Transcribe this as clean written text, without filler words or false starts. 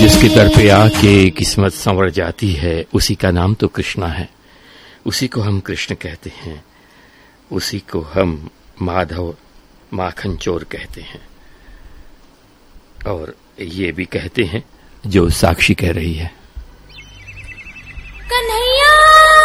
जिसके दर पे आके किस्मत संवर जाती है, उसी का नाम तो कृष्णा है। उसी को हम कृष्ण कहते हैं, उसी को हम माधव माखन चोर कहते हैं। और ये भी कहते हैं जो साक्षी कह रही है।